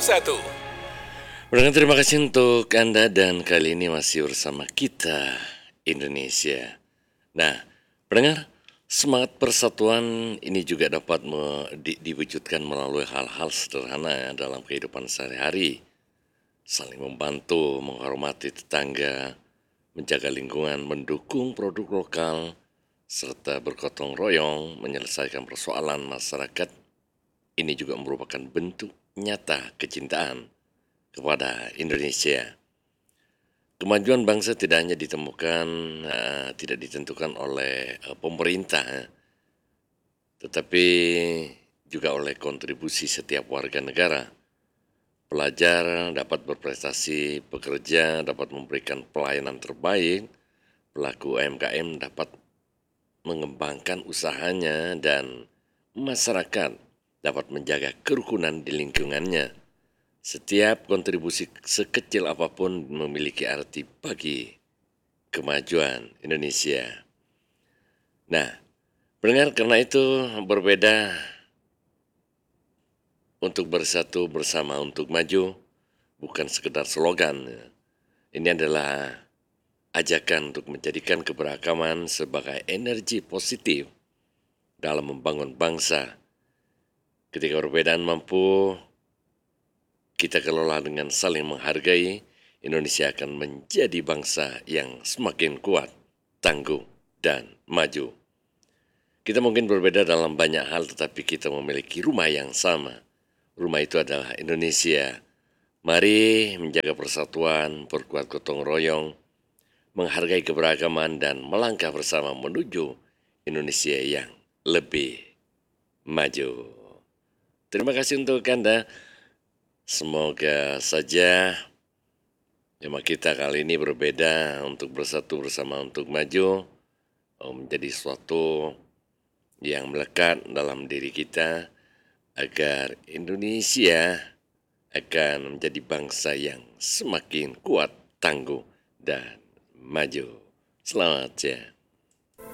Bersatu. Terima kasih untuk Anda dan kali ini masih bersama kita Indonesia. Nah, pendengar, semangat persatuan ini juga dapat diwujudkan melalui hal-hal sederhana ya, dalam kehidupan sehari-hari. Saling membantu, menghormati tetangga, menjaga lingkungan, mendukung produk lokal, serta bergotong royong menyelesaikan persoalan masyarakat. Ini juga merupakan bentuk nyata kecintaan kepada Indonesia. Kemajuan bangsa tidak hanya tidak ditentukan oleh pemerintah, tetapi juga oleh kontribusi setiap warga negara. Pelajar dapat berprestasi, pekerja dapat memberikan pelayanan terbaik, pelaku UMKM dapat mengembangkan usahanya, dan masyarakat dapat menjaga kerukunan di lingkungannya. Setiap kontribusi sekecil apapun memiliki arti bagi kemajuan Indonesia. Nah, pendengar, karena itu berbeda untuk bersatu bersama untuk maju bukan sekedar slogan. Ini adalah ajakan untuk menjadikan keberagaman sebagai energi positif dalam membangun bangsa. Ketika perbedaan mampu kita kelola dengan saling menghargai, Indonesia akan menjadi bangsa yang semakin kuat, tangguh, dan maju. Kita mungkin berbeda dalam banyak hal, tetapi kita memiliki rumah yang sama. Rumah itu adalah Indonesia. Mari menjaga persatuan, perkuat gotong royong, menghargai keberagaman, dan melangkah bersama menuju Indonesia yang lebih maju. Terima kasih untuk Anda. Semoga saja tema kita kali ini berbeda, untuk bersatu bersama untuk maju, menjadi suatu yang melekat dalam diri kita agar Indonesia akan menjadi bangsa yang semakin kuat, tangguh, dan maju. Selamat ya.